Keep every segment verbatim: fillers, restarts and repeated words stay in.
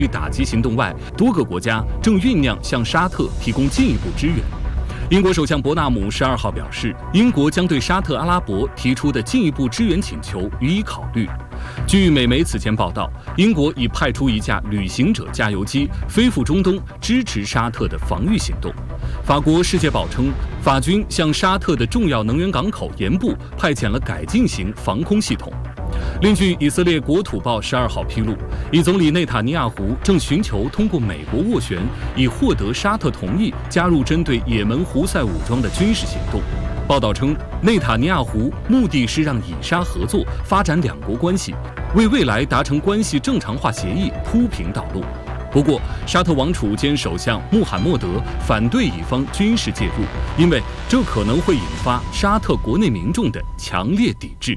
打击行动外，多个国家正酝酿向沙特提供进一步支援。英国首相伯纳姆十二号表示，英国将对沙特阿拉伯提出的进一步支援请求予以考虑。据美媒此前报道，英国已派出一架旅行者加油机飞赴中东，支持沙特的防御行动。法国《世界报》称，法军向沙特的重要能源港口盐部派遣了改进型防空系统。另据以色列国土报十二号披露，以总理内塔尼亚胡正寻求通过美国斡旋，以获得沙特同意加入针对也门胡塞武装的军事行动。报道称，内塔尼亚胡目的是让以沙合作，发展两国关系，为未来达成关系正常化协议铺平道路。不过，沙特王储兼首相穆罕默德反对以方军事介入，因为这可能会引发沙特国内民众的强烈抵制。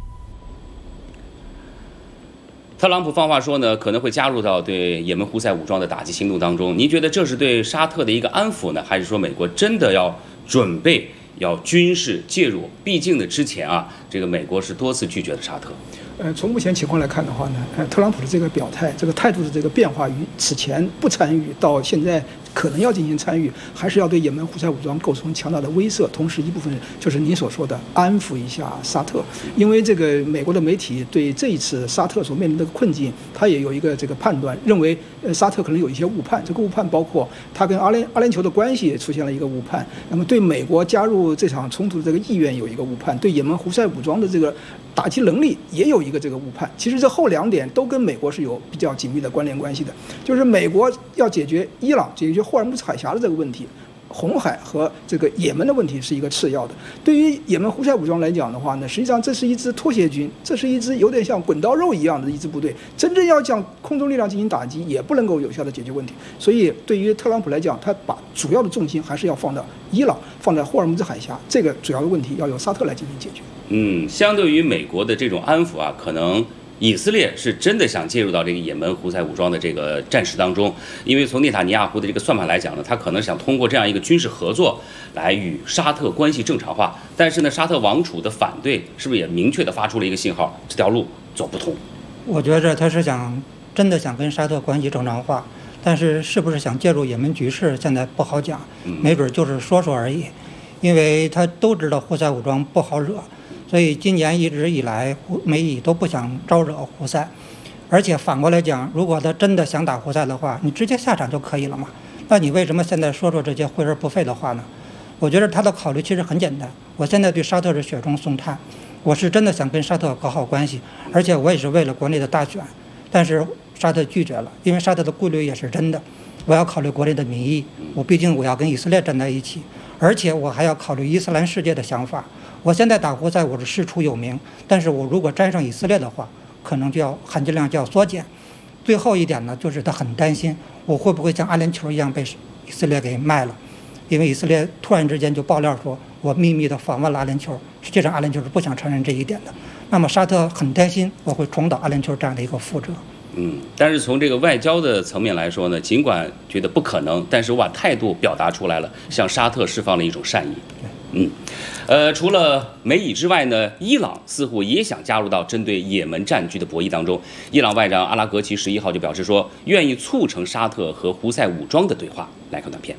特朗普放话说呢，可能会加入到对也门胡塞武装的打击行动当中。您觉得这是对沙特的一个安抚呢，还是说美国真的要准备要军事介入？毕竟呢，之前啊，这个美国是多次拒绝了沙特。 呃，从目前情况来看的话呢，呃，特朗普的这个表态、这个态度的这个变化，与此前不参与到现在可能要进行参与，还是要对也门胡塞武装构成强大的威慑。同时，一部分就是您所说的安抚一下沙特，因为这个美国的媒体对这一次沙特所面临的困境，他也有一个这个判断，认为呃沙特可能有一些误判。这个误判包括他跟阿联阿联酋的关系也出现了一个误判，那么对美国加入这场冲突的这个意愿有一个误判，对也门胡塞武装的这个打击能力也有一个这个误判。其实这后两点都跟美国是有比较紧密的关联关系的，就是美国要解决伊朗、解决霍尔木兹海峡的这个问题，红海和这个也门的问题是一个次要的。对于也门胡塞武装来讲的话呢，实际上这是一支拖鞋军，这是一支有点像滚刀肉一样的一支部队，真正要将空中力量进行打击，也不能够有效的解决问题。所以对于特朗普来讲，他把主要的重心还是要放到伊朗，放在霍尔木兹海峡，这个主要的问题要由沙特来进行解决。 嗯，相对于美国的这种安抚啊，可能以色列是真的想介入到这个也门胡塞武装的这个战事当中，因为从内塔尼亚胡的这个算盘来讲呢，他可能想通过这样一个军事合作来与沙特关系正常化。但是呢，沙特王储的反对是不是也明确的发出了一个信号，这条路走不通？ 我觉着他是想真的想跟沙特关系正常化，但是是不是想介入也门局势，现在不好讲，没准就是说说而已，因为他都知道胡塞武装不好惹。所以今年一直以来，美以都不想招惹胡塞，而且反过来讲，如果他真的想打胡塞的话，你直接下场就可以了嘛。那你为什么现在说说这些惠而不费的话呢？我觉得他的考虑其实很简单，我现在对沙特是雪中送炭，我是真的想跟沙特搞好关系，而且我也是为了国内的大选，但是沙特拒绝了，因为沙特的顾虑也是真的，我要考虑国内的民意，我毕竟我要跟以色列站在一起，而且我还要考虑伊斯兰世界的想法。我现在打胡塞我是师出有名，但是我如果沾上以色列的话，可能就要含金量就要缩减。最后一点呢，就是他很担心我会不会像阿联酋一样被以色列给卖了，因为以色列突然之间就爆料说我秘密的访问了阿联酋，实际上阿联酋是不想承认这一点的。那么沙特很担心我会重蹈阿联酋这样的一个覆辙。 嗯，但是从这个外交的层面来说呢，尽管觉得不可能，但是我把态度表达出来了，向沙特释放了一种善意。嗯，呃，除了美以之外呢，伊朗似乎也想加入到针对也门战局的博弈当中。伊朗外长阿拉格齐十一号就表示说，愿意促成沙特和胡塞武装的对话。来看短片。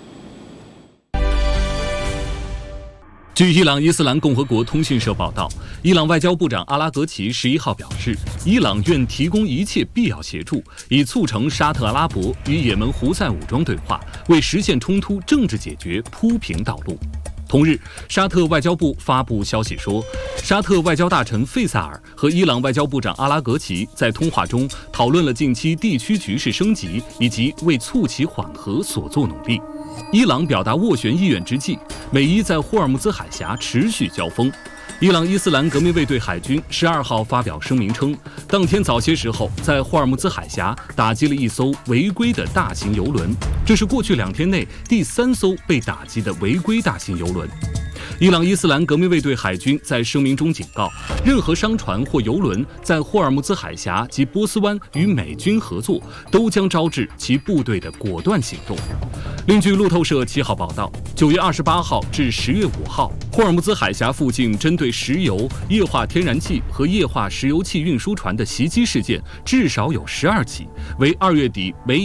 据伊朗伊斯兰共和国通讯社报道，伊朗外交部长阿拉格齐十一号表示，伊朗愿提供一切必要协助，以促成沙特阿拉伯与也门胡塞武装对话，为实现冲突政治解决铺平道路。同日，沙特外交部发布消息说，沙特外交大臣费萨尔和伊朗外交部长阿拉格齐在通话中讨论了近期地区局势升级以及为促其缓和所作努力。伊朗表达斡旋意愿之际，美伊在霍尔木兹海峡持续交锋。伊朗伊斯兰革命卫队海军十二号发表声明称，当天早些时候在霍尔木兹海峡打击了一艘违规的大型油轮，这是过去两天内第三艘被打击的违规大型油轮。 伊朗伊斯兰革命卫队海军在声明中警告，任何商船或油轮在霍尔木兹海峡及波斯湾与美军合作，都将招致其部队的果断行动。另据路透社七号报道，九月二十八号至十月五号，霍尔木兹海峡附近针对石油、液化天然气和液化石油气运输船的袭击事件至少有十二起，为二月底美